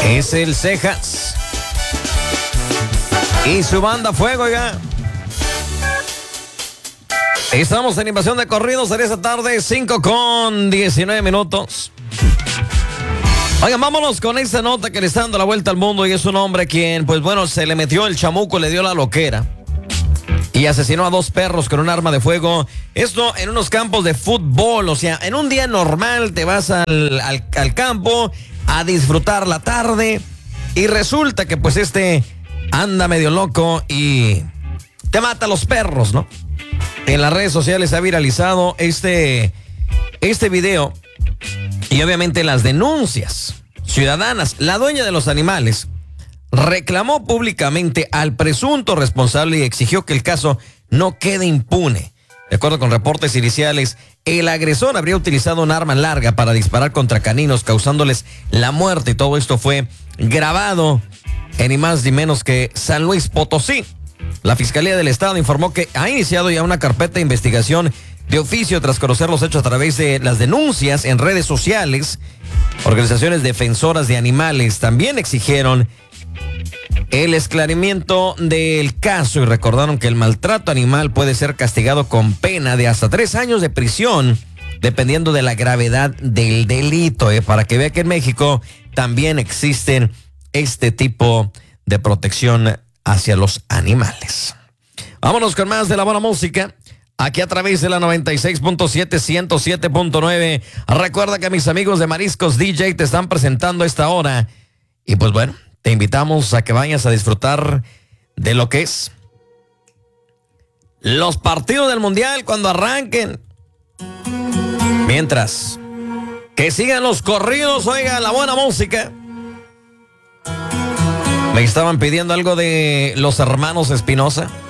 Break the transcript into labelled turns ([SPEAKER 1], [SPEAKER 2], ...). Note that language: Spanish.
[SPEAKER 1] Es el Cejas y su banda Fuego, oiga. Estamos en Invasión de Corridos en esta tarde, 5:19. Oigan, vámonos con esta nota que le está dando la vuelta al mundo y es un hombre quien, pues bueno, se le metió el chamuco, le dio la loquera y asesinó a 2 perros con un arma de fuego. Esto en unos campos de fútbol, o sea, en un día normal te vas al campo a disfrutar la tarde y resulta que pues anda medio loco y te mata a los perros, ¿no? En las redes sociales se ha viralizado este video y obviamente las denuncias ciudadanas. La dueña de los animales reclamó públicamente al presunto responsable y exigió que el caso no quede impune. De acuerdo con reportes iniciales, el agresor habría utilizado un arma larga para disparar contra caninos, causándoles la muerte. Y todo esto fue grabado en ni más ni menos que San Luis Potosí. La Fiscalía del Estado informó que ha iniciado ya una carpeta de investigación de oficio tras conocer los hechos a través de las denuncias en redes sociales. Organizaciones defensoras de animales también exigieron el esclarecimiento del caso y recordaron que el maltrato animal puede ser castigado con pena de hasta 3 años de prisión, dependiendo de la gravedad del delito. Para que vea que en México también existen este tipo de protección hacia los animales. Vámonos con más de la buena música, aquí a través de la 96.7, 107.9. Recuerda que mis amigos de Mariscos DJ te están presentando esta hora. Y pues bueno, te invitamos a que vayas a disfrutar de lo que es los partidos del Mundial cuando arranquen. Mientras, que sigan los corridos, oigan, la buena música. Me estaban pidiendo algo de los hermanos Espinosa.